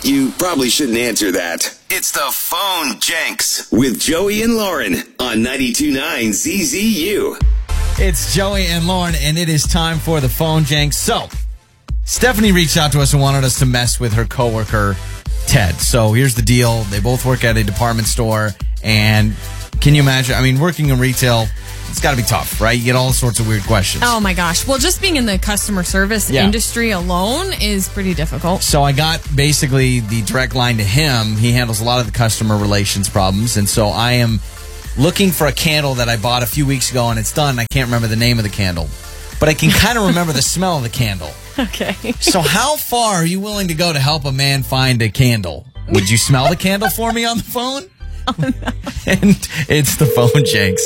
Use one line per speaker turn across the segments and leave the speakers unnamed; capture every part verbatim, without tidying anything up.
You probably shouldn't answer that. It's the Phone Jenks with Joey and Lauren on ninety-two point nine Z Z U.
It's Joey and Lauren, and it is time for the Phone Jenks. So, Stephanie reached out to us and wanted us to mess with her coworker, Ted. So, here's the deal. They both work at a department store, and can you imagine? I mean, working in retail, it's got to be tough, right? You get all sorts of weird questions.
Oh, my gosh. Well, just being in the customer service
Yeah.
industry alone is pretty difficult.
So I got basically the direct line to him. He handles a lot of the customer relations problems. And so I am looking for a candle that I bought a few weeks ago, and it's done. I can't remember the name of the candle. But I can kind of remember the smell of the candle.
Okay.
So how far are you willing to go to help a man find a candle? Would you smell the candle for me on the phone?
Oh, no.
And it's the Phone Jenks.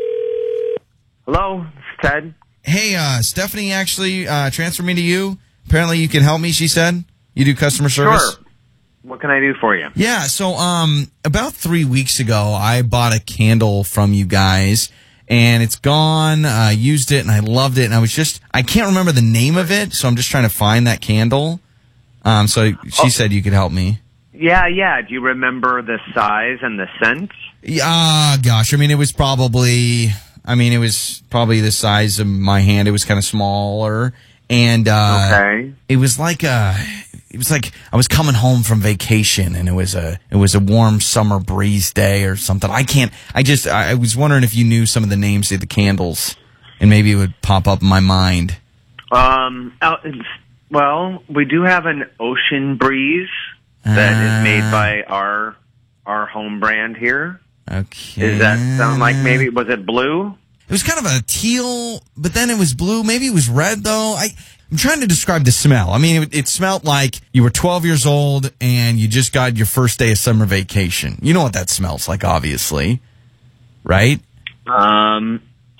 Hello, it's Ted.
Hey, uh, Stephanie actually uh, transferred me to you. Apparently you can help me, she said. You do customer service?
Sure. What can I do for you?
Yeah, so um, about three weeks ago, I bought a candle from you guys, and it's gone. I uh, used it, and I loved it, and I was just, I can't remember the name of it, so I'm just trying to find that candle. Um, so she
oh.
said you could help me.
Yeah, yeah. Do you remember the size and the scent?
Ah, uh, gosh, I mean, it was probably... I mean, it was probably the size of my hand. It was kind of smaller, and uh,
okay.
It was like a, it was like I was coming home from vacation, and it was a, it was a warm summer breeze day or something. I can't. I just, I was wondering if you knew some of the names of the candles, and maybe it would pop up in my mind.
Um. Well, we do have an Ocean Breeze that
uh,
is made by our our home brand here.
Okay.
Does that sound like maybe, was it blue?
It was kind of a teal, but then it was blue. Maybe it was red, though. I, I'm trying to describe the smell. I mean, it, it smelled like you were twelve years old and you just got your first day of summer vacation. You know what that smells like, obviously. Right?
Um,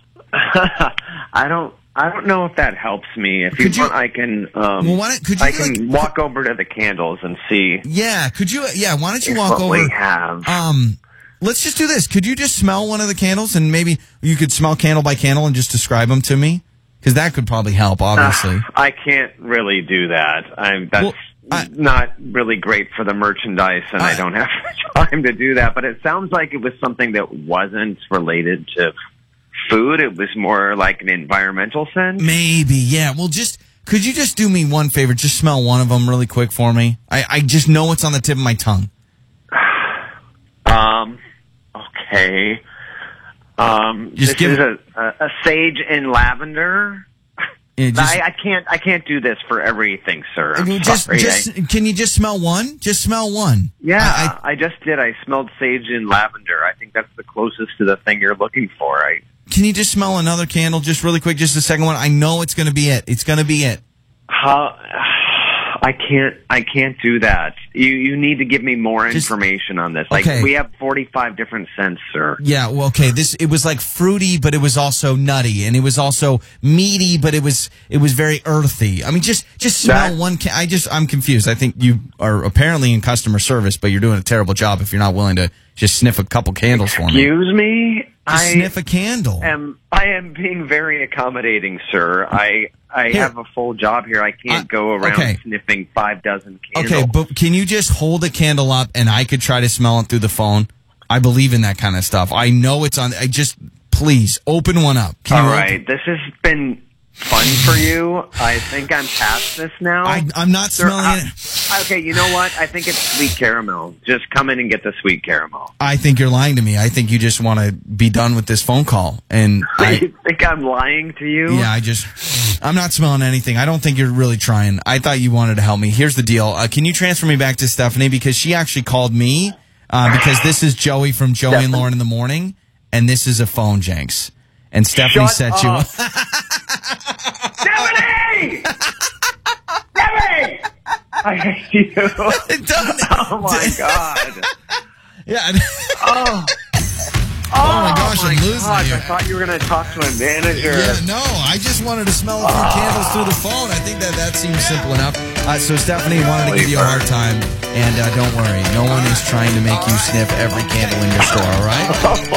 I don't... I don't know if that helps me. If you,
Could you
want, I can. Um,
well, why don't, could you
I
do
can
like,
walk over to the candles and see.
Yeah, could you? Yeah, why don't you
if
walk
what
over?
we have.
Um, let's just do this. Could you just smell one of the candles, and maybe you could smell candle by candle and just describe them to me? Because that could probably help. Obviously,
Uh, I can't really do that. I'm. That's
Well, I-
not really great for the merchandise, and I,
I-
don't have time to do that. But it sounds like it was something that wasn't related to food. It was more like an environmental sense.
maybe. Yeah. Well, just could you just do me one favor? Just smell one of them really quick for me. I, I just know it's on the tip of my tongue.
Um. Okay. Um.
Just
this
give-
is a, a, a sage and lavender.
Yeah, just,
I, I can't. I can't do this for everything, sir.
I
I'm
mean, just,
sorry.
just
I-
can you just smell one? Just smell one.
yeah,
I,
I, just did. I smelled sage and lavender. I think that's the closest to the thing you're looking for. I.
Can you just smell another candle, just really quick, just the second one? I know it's going to be it. It's going to be it.
How? I can't. I can't do that. You. You need to give me more
Just-
information on this. Like
Okay.
we have forty-five different scents, sir.
Yeah, well, okay. This it was like fruity, but it was also nutty, and it was also meaty, but it was it was very earthy. I mean, just just smell
That-
one. Ca- I just I'm confused. I think you are apparently in customer service, but you're doing a terrible job if you're not willing to just sniff a couple candles for me.
Excuse me.
Just
I
sniff a candle.
am. I am being very accommodating, sir. I. I
Here.
have a full job here. I can't
Uh,
go around
okay.
sniffing five dozen candles.
Okay, but can you just hold a candle up and I could try to smell it through the phone? I believe in that kind of stuff. I know it's on. I just please open one up. Can
All
you open-
right, this has been fun for you. I think I'm past this now.
I, I'm not
Sir,
smelling
I-
it.
Okay, you know what? I think it's sweet caramel. Just come in and get the sweet caramel.
I think you're lying to me. I think you just want to be done with this phone call. And I,
you think I'm lying to you?
yeah, I just, I'm not smelling anything. I don't think you're really trying. I thought you wanted to help me. Here's the deal. Uh, can you transfer me back to Stephanie? Because she actually called me, uh, because this is Joey from Joey and
Stephanie.
Lauren in the Morning. And this is a Phone Jenks. And Stephanie
Shut
set
up.
you up.
Stephanie! Stephanie! I hate you.
Don't-
Oh my god.
Yeah.
Oh.
Oh my gosh, I'm losing
gosh,
you.
I thought you were going to talk to my manager.
Yeah, no, I just wanted to smell a few candles through the phone. I think that that seems simple enough. Uh, so Stephanie wanted to give you a hard time, and uh, don't worry, no one is trying to make you sniff every candle in your store, all right?